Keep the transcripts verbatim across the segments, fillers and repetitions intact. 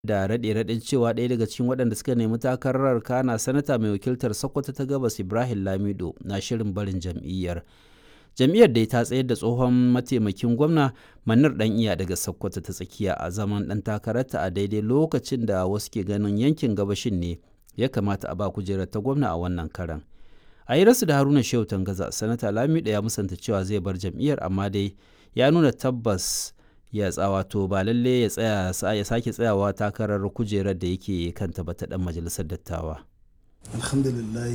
da raɗe-raɗin cewa ɗaya daga cikin waɗanda suka nemi takarar kana sanata mai wakiltar Sokoto ta Gabas Ibrahim Lamido na shirin barin jam'iyyar. Jam'iyyar dai ta tsayar da tsohon mataimakin gwamna Manar Ɗan'iya daga Sokoto ta tsakiya a zaman ɗan takararta a daidai lokacin da wasu ke ganin yankin gabashin ne ya kamata a ba kujerar ta gwamna a wannan karan. A yi rasu da Haruna Shehu Tangaza, sanata Lamido ya musanta cewa zai bar jam'iyyar amma dai ya nuna tabbas ya tsawato ba lalle ya tsaya ya sake tsayawa takarar kujerar da yake kanta ba ta dan majalisar dattawa. Alhamdulillah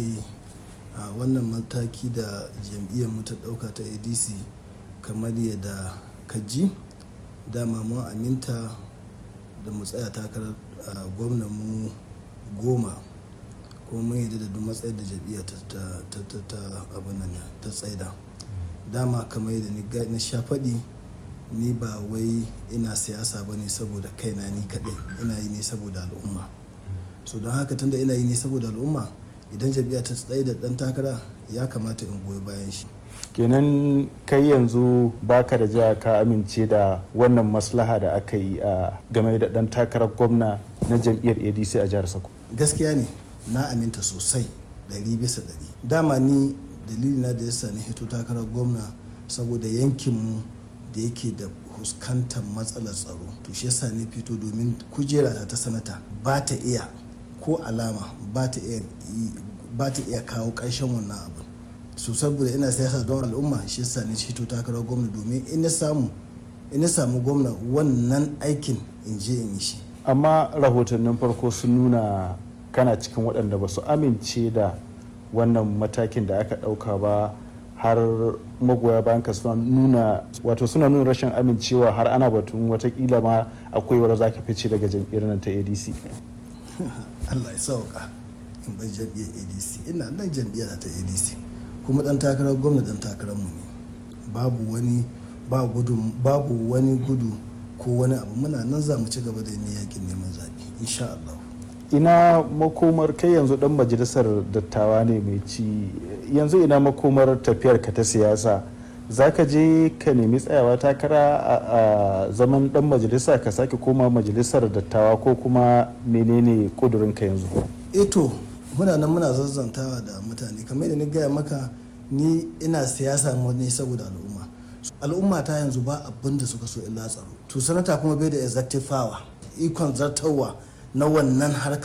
a wannan mataki da jam'iyyar mu ta dauka ta A D C kamar yadda kaji dama mun aminta da mu tsaya takarar gwamnan mu goma kuma mun yadda da duk matsayar da jam'iyyar ta ta ta ta abin nan ta tsaida dama kamar yadda ni sha faɗi ni ba wai ina siyasa ba ne saboda kaina ni kaɗai, ina yi ne saboda al'umma. So don haka tunda ina yi ne saboda al'umma, idan jam'iyya ta tsaye da ɗan takara ya kamata in goyi bayan shi. Kenan kai yanzu baka da jiya ka amince da wannan maslaha da aka yi a game da ɗan takarar gwamna na jam'iyyar A D C a jihar Sokoto? Gaskiya ne, na aminta sosai ɗari bisa ɗari. Dama ni dalilina da yasa ni hito takarar gwamna saboda yankinmu da yake da fuskantar matsalar tsaro, to shi yasa ne fito domin kujera ta ta sanata ba ta iya ko alama ba ta iya ba ta iya kawo ƙarshen wannan abu. So saboda ina siyasa don al'umma, shi yasa ne fito takarar gwamna domin in na samu in na samu gwamna wannan aikin in je in yi shi. Amma rahotannin farko sun nuna kana cikin waɗanda ba su amince da wannan matakin da aka ɗauka ba, har magoya bayan ka suna nuna wato suna nuna rashin amincewa, har ana batun watakila ma akwai wadda za ka fice daga jam'iyyar nan ta A D C. Allah ya sauka in bai jam'iyyar A D C, ina nan jam'iyyar ta A D C kuma dan takarar gwamna dan takarar mu ne, babu wani ba gudu babu wani gudu ko wani abu, muna nan za mu ci gaba da yin yakin neman zaɓe insha Allah. Ina makomar kai yanzu dan majalisar dattawa ne mai ci, yanzu ina makomar tafiyar ka ta siyasa, za ka je ka nemi tsayawa takara a zaman dan majalisa ka sake koma majalisar dattawa ko kuma menene kudurin ka yanzu? Eto muna nan muna zazzantawa da mutane, kamar yadda ni gaya maka ni ina siyasa ne saboda al'umma. Al'umma ta yanzu ba abin da suka so illa tsaro, to sanata kuma bai da executive power, ikon zartarwa na wannan harkar